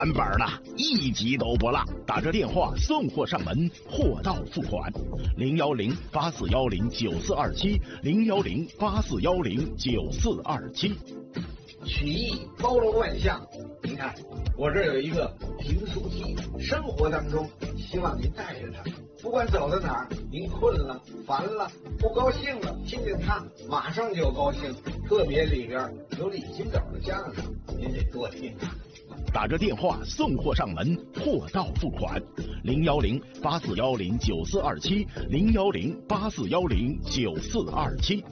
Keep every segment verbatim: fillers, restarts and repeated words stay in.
版本呢，一集都不落。打着电话送货上门，货到付款。零幺零八四幺零九四二七，零幺零八四幺零九四二七。 曲艺包罗万象，您看我这儿有一个评书机，生活当中希望您带着它，不管走到哪儿，您困了、烦了、不高兴了，听见它马上就高兴。特别里边有李金斗的相声，您得多听啊。 打着电话送货上门，货到付款。零幺零八四幺零九四二七，零幺零八四幺零九四二七。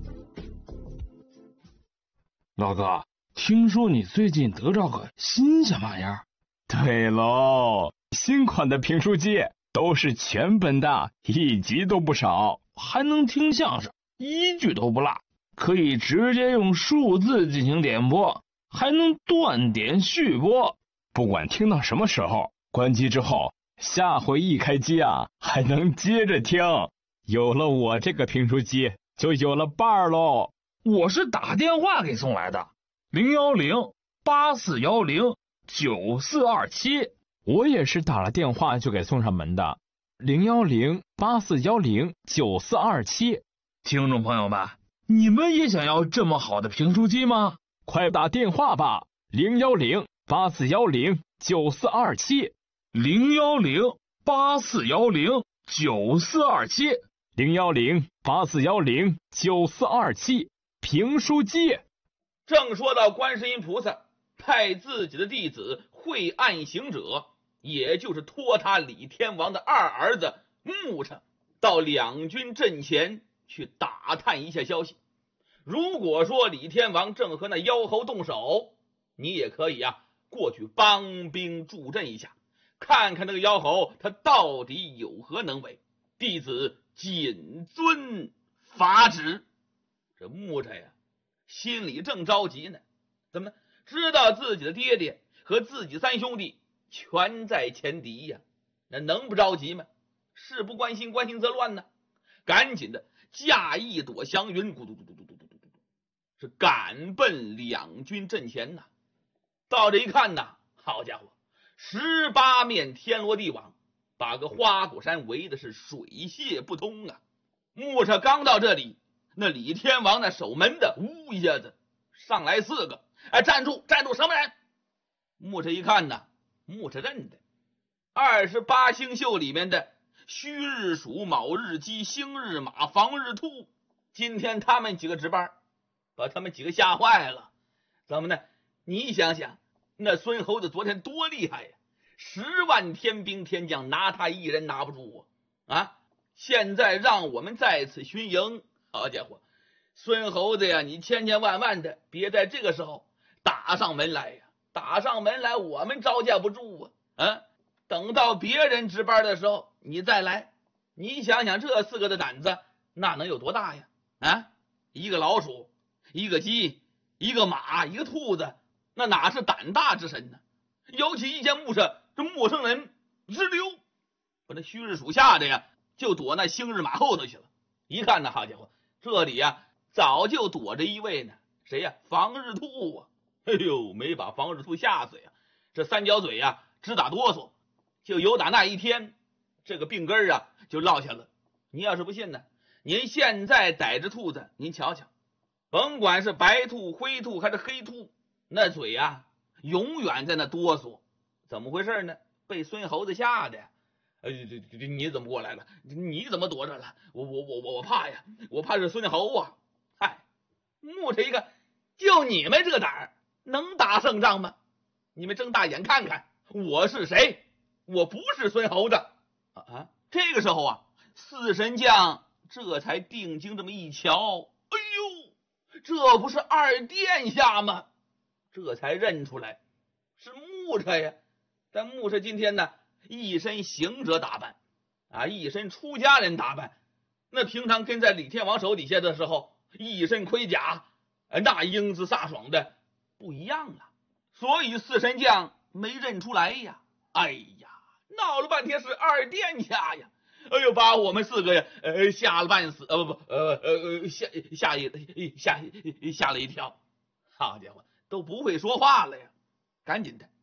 老哥，听说你最近得着个新鲜玩意儿？ 对喽，新款的评书机都是全本的，一集都不少， 还能听相声，一句都不落，可以直接用数字进行点播，还能断点续播， 不管听到什么时候，关机之后，下回一开机啊，还能接着听。有了我这个评书机，就有了伴儿喽。 我是打电话给送来的，零幺零八四幺零九四二七。 我也是打了电话就给送上门的，零幺零八四幺零九四二七。 听众朋友们，你们也想要这么好的评书机吗？ 快打电话吧，零幺零八四幺零九四二七， 零幺零八四幺零九四二七， 零幺零八四幺零九四二七。评书机。 正说到观世音菩萨派自己的弟子惠岸行者，也就是托他李天王的二儿子穆禅，到两军阵前去打探一下消息。如果说李天王正和那妖猴动手，你也可以啊过去帮兵助阵一下，看看那个妖猴他到底有何能为。弟子谨遵法旨。这穆禅呀，心里正着急呢，怎么知道自己的爹爹和自己三兄弟全在前敌呀？那能不着急吗？事不关心，关心则乱呢。赶紧的驾一朵祥云，咕嘟嘟嘟嘟嘟嘟嘟，是赶奔两军阵前呐。到这一看呐，好家伙，十八面天罗地网，把个花果山围的是水泄不通啊！穆禅刚到这里，那李天王那守门的呜一下子上来四个，哎，站住站住，什么人？穆禅一看呐，穆禅认得二十八星宿里面的戌日鼠、卯日鸡、辛日马、房日兔，今天他们几个值班，把他们几个吓坏了。怎么呢？你想想，那孙猴子昨天多厉害呀，十万天兵天将拿他一人拿不住啊！啊，现在让我们再次巡营，好家伙，孙猴子呀，你千千万万的别在这个时候打上门来呀！打上门来，我们招架不住啊！啊，等到别人值班的时候，你再来。你想想这四个的胆子，那能有多大呀？啊，一个老鼠，一个鸡，一个马，一个兔子，那哪是胆大之神呢？尤其一见穆禅，这陌生人直溜，把那戌日鼠吓得呀，就躲那辛日马后头去了。一看呢，好家伙，这里呀早就躲着一位呢，谁呀？房日兔啊！哎呦，没把房日兔吓死呀！这三角嘴呀直打哆嗦。就由打那一天，这个病根啊就落下了。你要是不信呢，您现在逮着兔子，您瞧瞧，甭管是白兔、灰兔还是黑兔，那嘴啊永远在那哆嗦。怎么回事呢？被孙猴子吓的呀！哎，这这你怎么过来了？你怎么躲着了？我我我我怕呀，我怕是孙猴啊！嗨，穆禅一个，就你们这胆儿，能打胜仗吗？你们睁大眼看看，我是谁？我不是孙猴子啊！啊，这个时候啊，四神将这才定睛这么一瞧，哎呦，这不是二殿下吗？这才认出来是穆禅呀。但穆禅今天呢，一身行者打扮啊，一身出家人打扮。那平常跟在李天王手底下的时候，一身盔甲，那英姿飒爽的不一样啊。所以四神将没认出来呀。哎呀，闹了半天是二殿下呀！哎呦，把我们四个呀，呃，吓了半死，呃，不不，呃呃，吓吓一吓吓了一跳。好家伙，都不会说话了呀！赶紧的，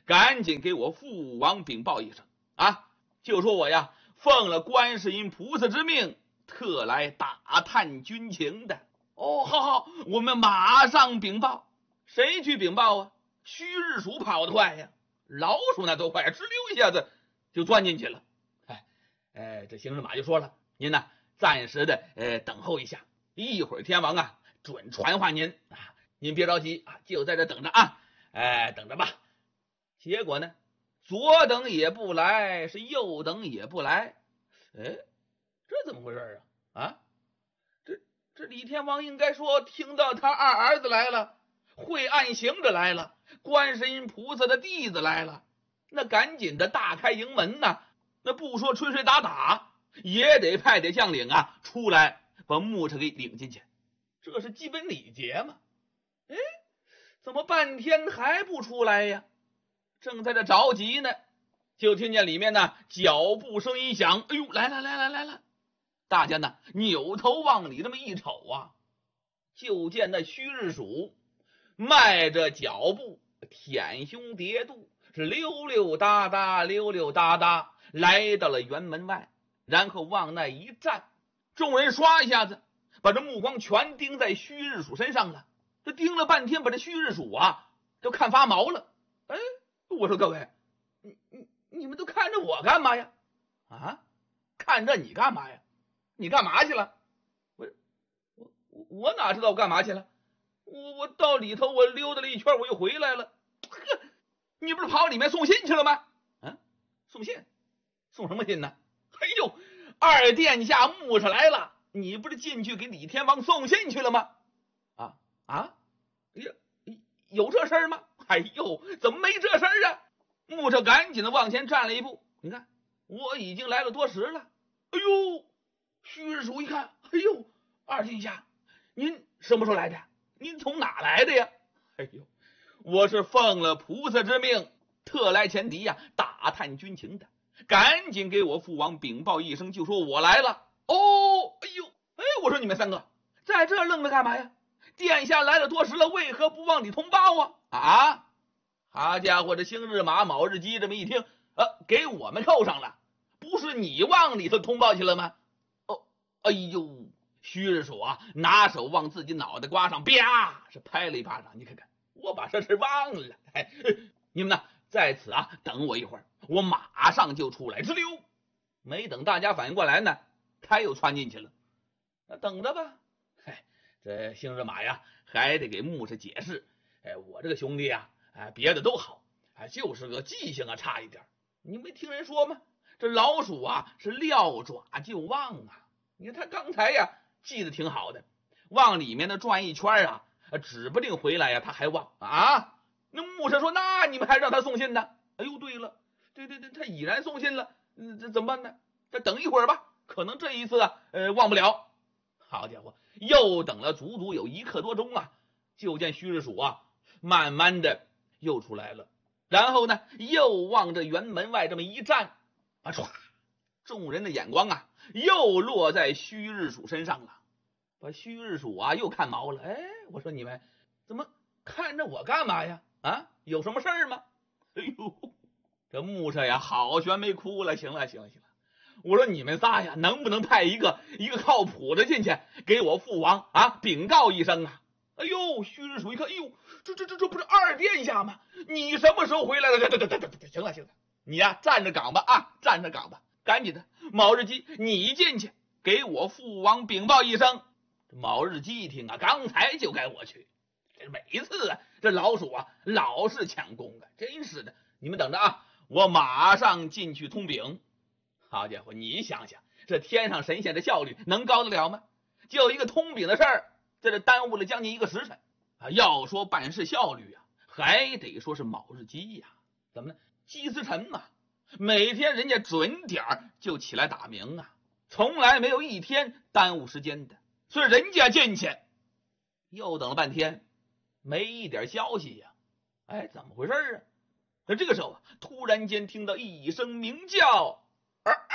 赶紧给我父王禀报一声啊，就说我呀奉了观世音菩萨之命，特来打探军情的。哦，好好，我们马上禀报。谁去禀报啊？虚日鼠跑得快呀，老鼠那多快呀，哧溜一下子就钻进去了。哎，哎，这行者马就说了，您呢暂时的呃等候一下，一会儿天王啊准传唤您啊，您别着急啊，就在这等着啊，哎，等着吧。结果呢，左等也不来，是右等也不来。哎，这怎么回事啊？啊，这这李天王应该说听到他二儿子来了，会暗行者来了，观世音菩萨的弟子来了，那赶紧的大开营门呐！那不说吹吹打打，也得派点将领啊出来把木车给领进去，这是基本礼节嘛。哎，怎么半天还不出来呀？正在这着急呢，就听见里面呢脚步声一响，哎呦，来了来了来了！大家呢扭头往里这么一瞅啊，就见那虚日鼠迈着脚步，舔胸叠肚，是溜溜达达溜溜达达来到了辕门外，然后往那一站，众人刷一下子把这目光全盯在虚日鼠身上了。这盯了半天，把这虚日鼠啊都看发毛了。哎，我说各位，你你你们都看着我干嘛呀？啊，看着你干嘛呀？你干嘛去了？我我我哪知道我干嘛去了？我我到里头我溜达了一圈，我又回来了。呵，你不是跑里面送信去了吗？啊，送信？送什么信呢？哎呦，二殿下木车来了，你不是进去给李天王送信去了吗？啊啊，呀，有这事儿吗？哎呦，怎么没这事儿啊？木车赶紧的往前站了一步，你看我已经来了多时了。哎呦，虚日鼠一看，哎呦，二殿下，您什么时候来的？您从哪来的呀？哎呦，我是奉了菩萨之命，特来前敌呀，打探军情的，赶紧给我父王禀报一声，就说我来了。哦，哎呦，哎，我说你们三个在这愣着干嘛呀？殿下来了多时了，为何不往里通报啊？啊，好家伙，这星日马卯日鸡这么一听，呃，给我们扣上了，不是你往里头通报去了吗？哦，哎呦，虚日鼠啊，拿手往自己脑袋瓜上啪是拍了一巴掌，你看看，我把这事忘了。哎，你们呢，在此啊等我一会儿，我马上就出来。哧溜，没等大家反应过来呢，他又窜进去了。那等着吧。哎，这星日马呀，还得给木车解释。哎，我这个兄弟啊，哎，别的都好，哎，就是个记性啊差一点。你没听人说吗？这老鼠啊是撂爪就忘啊。你看他刚才呀记得挺好的，往里面的转一圈啊，指不定回来呀他还忘啊。那木车说，那你们还让他送信呢？哎呦，对了，对对对，他已然送信了，嗯，这怎么办呢？再等一会儿吧，可能这一次啊，呃，忘不了。好家伙，又等了足足有一刻多钟啊，就见虚日鼠啊慢慢的又出来了，然后呢又往这辕门外这么一站啊，唰，众人的眼光啊又落在虚日鼠身上了，把虚日鼠啊又看毛了。哎，我说你们怎么看着我干嘛呀？啊，有什么事儿吗？哎呦，这木车呀好悬没哭了。行了行了行了，我说你们仨呀能不能派一个一个靠谱的进去给我父王啊禀告一声啊？哎呦，虚日鼠一看，哎呦，这这这这不是二殿下吗？你什么时候回来的？对对对对对，行了行了，你呀站着岗吧啊，站着岗吧，赶紧的，卯日鸡你进去给我父王禀报一声。卯日鸡一听啊，刚才就该我去，这每一次啊这老鼠啊老是抢功啊，真是的。你们等着啊，我马上进去通禀。好家伙，你想想，这天上神仙的效率能高得了吗？就一个通禀的事儿，在这耽误了将近一个时辰啊！要说办事效率啊，还得说是卯日鸡呀。怎么呢？鸡司晨嘛，每天人家准点就起来打鸣啊，从来没有一天耽误时间的。所以人家进去，又等了半天，没一点消息呀。哎，怎么回事啊？那这个时候啊，突然间听到一声鸣叫。啊啊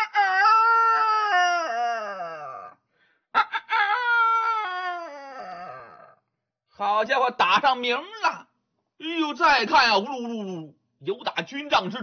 啊啊啊！好家伙，打上鸣了！哎呦，再看啊，呜噜噜噜， 有打军帐之